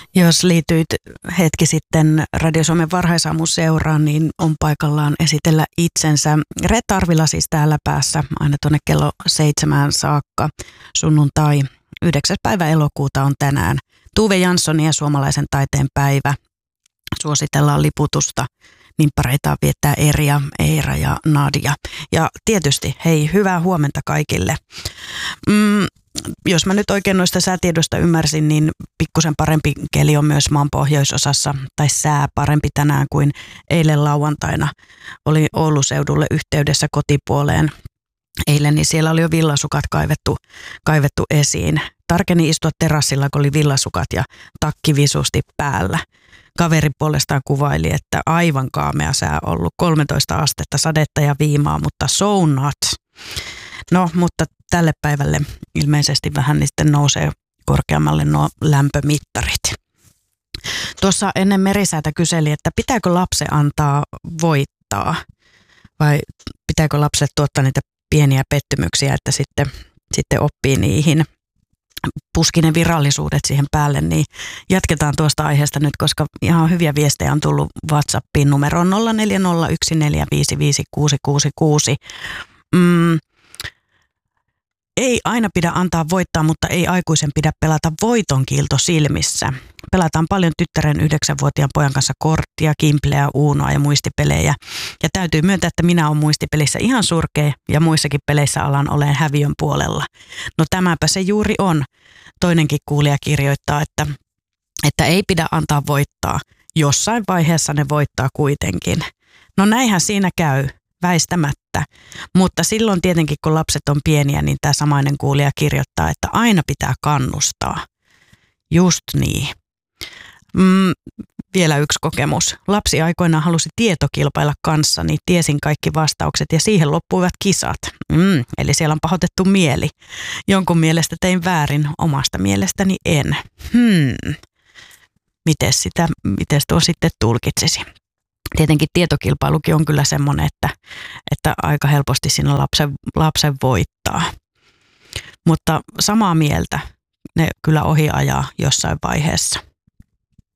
Jos liityit hetki sitten Radio Suomen varhaisaamuseuraan, niin on paikallaan esitellä itsensä. Reetta Arvila siis täällä päässä aina tuonne kello 7 saakka. Sunnuntai 9. päivä elokuuta on tänään. Tuve Janssonin ja suomalaisen taiteen päivä. Suositellaan liputusta. Nimppareita viettää Erja, Eira ja Nadia. Ja tietysti, hei, hyvää huomenta kaikille. Jos mä nyt oikein noista säätiedosta ymmärsin, niin pikkusen parempi keli on myös maan pohjoisosassa, tai sää parempi tänään kuin eilen lauantaina. Oli Oulun seudulle yhteydessä kotipuoleen eilen, niin siellä oli jo villasukat kaivettu esiin. Tarkeni istua terassilla, kun oli villasukat ja takki visusti päällä. Kaveri puolestaan kuvaili, että aivan kaamea sää ollut, 13 astetta, sadetta ja viimaa, mutta so not. No, mutta tälle päivälle ilmeisesti vähän niin sitten nousee korkeammalle nuo lämpömittarit. Tuossa ennen Merisäätä kyseli, että pitääkö lapsen antaa voittaa vai pitääkö lapselle tuottaa niitä pieniä pettymyksiä, että sitten oppii niihin. Puski ne virallisuudet siihen päälle, niin jatketaan tuosta aiheesta nyt, koska ihan hyviä viestejä on tullut WhatsAppiin numeroon 0401455666. Ei aina pidä antaa voittaa, mutta ei aikuisen pidä pelata voitonkiilto silmissä. Pelataan paljon tyttären 9-vuotiaan pojan kanssa korttia, kimpleä, uunoa ja muistipelejä. Ja täytyy myöntää, että minä olen muistipelissä ihan surkea ja muissakin peleissä alan olen häviön puolella. No tämäpä se juuri on. Toinenkin kuulija kirjoittaa, että ei pidä antaa voittaa. Jossain vaiheessa ne voittaa kuitenkin. No näinhän siinä käy. Väistämättä. Mutta silloin tietenkin, kun lapset on pieniä, niin tämä samainen kuulija kirjoittaa, että aina pitää kannustaa. Just niin. Vielä yksi kokemus. Lapsi aikoinaan halusi tietokilpailla kanssani, tiesin kaikki vastaukset ja siihen loppuivat kisat. Eli siellä on pahoitettu mieli. Jonkun mielestä tein väärin, omasta mielestäni en. Mites tuo sitten tulkitsisi? Tietenkin tietokilpailukin on kyllä semmoinen, että aika helposti siinä lapsen voittaa. Mutta samaa mieltä ne kyllä ohi ajaa jossain vaiheessa.